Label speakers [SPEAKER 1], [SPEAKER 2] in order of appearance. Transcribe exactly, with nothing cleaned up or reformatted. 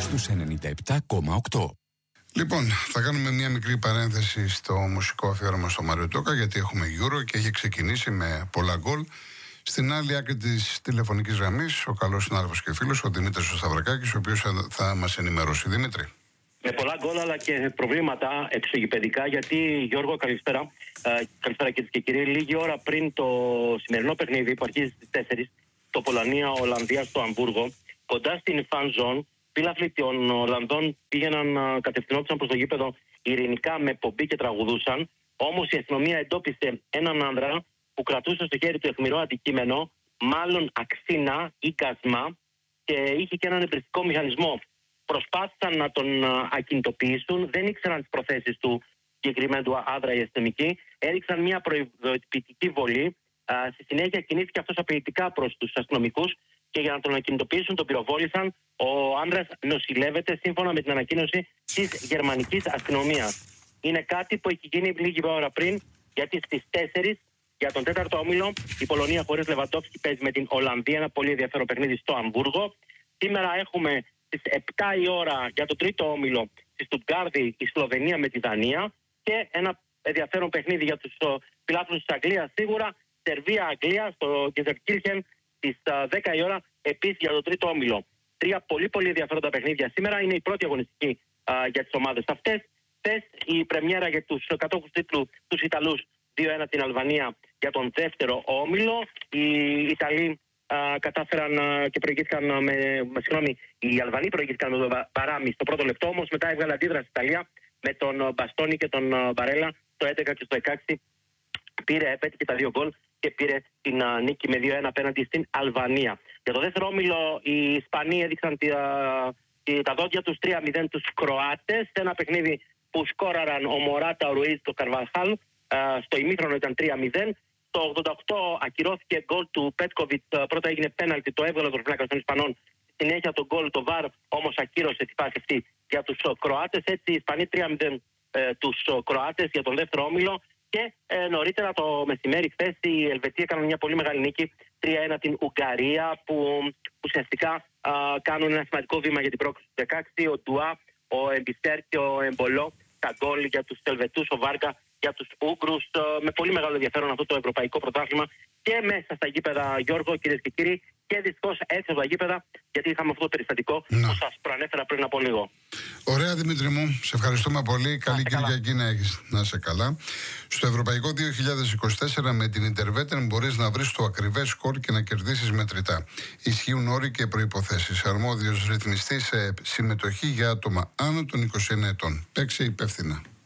[SPEAKER 1] στους ενενήντα επτά κόμμα οκτώ.
[SPEAKER 2] Λοιπόν, θα κάνουμε μια μικρή παρένθεση στο μουσικό αφιέρωμα στο Μαριωτόκα, γιατί έχουμε Euro και έχει ξεκινήσει με πολλά γκολ. Στην άλλη άκρη της τηλεφωνικής γραμμής, ο καλός συνάδελφος και φίλος, ο Δημήτρης ο Σταυρακάκης, ο οποίος θα μας ενημερώσει. Δημήτρη.
[SPEAKER 3] Με πολλά γκολ αλλά και προβλήματα εξωγηπαιδικά, γιατί Γιώργο, καλησπέρα. Ε, καλησπέρα κυρίες και κύριοι. Λίγη ώρα πριν το σημερινό παιχνίδι που αρχίζει στις τέσσερις, το Πολωνία-Ολλανδία στο Αμβούργο, κοντά στην fan zone, φίλαθλοι των Ολλανδών πήγαιναν, κατευθυνόντουσαν προς το γήπεδο ειρηνικά με πομπή και τραγουδούσαν. Όμως η αστυνομία εντόπισε έναν άνδρα που κρατούσε στο χέρι του αιχμηρό αντικείμενο, μάλλον αξίνα ή κασμά, και είχε και έναν εμπριστικό μηχανισμό. Προσπάθησαν να τον ακινητοποιήσουν, δεν ήξεραν τις προθέσεις του συγκεκριμένου άνδρα οι αστυνομικοί, έριξαν μια προειδοποιητική βολή. Στη συνέχεια κινήθηκε αυτός απειλητικά προς τους αστυνομικούς και για να τον ακινητοποιήσουν τον πυροβόλησαν. Ο άνδρας νοσηλεύεται σύμφωνα με την ανακοίνωση της γερμανικής αστυνομίας. Είναι κάτι που έχει γίνει λίγη ώρα πριν, γιατί στις τέσσερις για τον τέταρτο όμιλο η Πολωνία χωρίς Λεβαντόφσκι παίζει με την Ολλανδία, ένα πολύ ενδιαφέρον παιχνίδι στο Αμβούργο. Σήμερα έχουμε στις επτά η ώρα για το τρίτο όμιλο στη Στουτγκάρδη η Σλοβενία με τη Δανία, και ένα ενδιαφέρον παιχνίδι για τους φιλάθλους της Αγγλίας σίγουρα, Σερβία-Αγγλία στο Γκεζερκίρχεν στις δέκα η ώρα, επίσης για το τρίτο όμιλο. Τρία πολύ πολύ ενδιαφέροντα παιχνίδια σήμερα. Είναι η πρώτη αγωνιστική α, για τις ομάδες αυτές. Χθες η πρεμιέρα για τους κατόχους τίτλου, τους Ιταλούς, δύο ένα την Αλβανία για τον δεύτερο όμιλο. Οι Ιταλοί α, κατάφεραν α, και προηγήθηκαν με, με συγγνώμη, οι Αλβανοί προηγήθηκαν με τον Μπαράμι στο πρώτο λεπτό, όμως μετά έβγαλε αντίδραση η Ιταλία με τον Μπαστόνι και τον Μπαρέλα στο έντεκα και στο δεκαέξι. Πήρε, επέτυχε τα δύο γκολ και πήρε την α, νίκη με δύο ένα απέναντι στην Αλβανία. Για το δεύτερο όμιλο οι Ισπανοί έδειξαν τη, α, τη, τα δόντια τους τρία μηδέν τους Κροάτες σε ένα παιχνίδι που σκόραραν ο Μωράτα, ο Ρουίζ, το Καρβαλχάλ. Στο ημίχρονο ήταν τρία μηδέν. Το ογδόντα οκτώ ακυρώθηκε γκολ του Πέτκοβιτ. Πρώτα έγινε πέναλτι, το έβγαλε ο Δορφλάκας των Ισπανών. Στη συνέχεια το γκολ, το βαρ όμως ακύρωσε τη φάση αυτή για τους Κροάτες. Έτσι οι Ισπανοί τρία μηδέν ε, τους Κροάτες για τον δεύτερο όμιλο. Και ε, νωρίτερα το μεσημέρι χθες η Ελβετία έκανε μια πολύ μεγάλη νίκη, τρία ένα την Ουγγαρία, που ουσιαστικά α, κάνουν ένα σημαντικό βήμα για την πρόκληση του δεκαέξι. Ο Ντουά, ο Εμπιστέρ και ο Εμπολό, τα γκολ για τους Ελβετούς, ο Βάρκα για τους Ούγκρους, με πολύ μεγάλο ενδιαφέρον αυτό το ευρωπαϊκό πρωτάθλημα και μέσα στα γήπεδα, Γιώργο, κυρίες και κύριοι, και δυστυχώς έξω από τα γήπεδα, γιατί είχαμε αυτό το περιστατικό να. που σας προανέφερα πριν από λίγο.
[SPEAKER 2] Ωραία, Δημήτρη μου, σε ευχαριστούμε πολύ. Καλή Κυριακή να έχεις. Να είσαι καλά. Στο Ευρωπαϊκό δύο χιλιάδες είκοσι τέσσερα με την Interwetten μπορείς να βρεις το ακριβές σκορ και να κερδίσεις μετρητά. Ισχύουν όροι και προϋποθέσεις. Αρμόδιος ρυθμιστής σε συμμετοχή για άτομα άνω των είκοσι ένα ετών. Παίξε υπεύθυνα.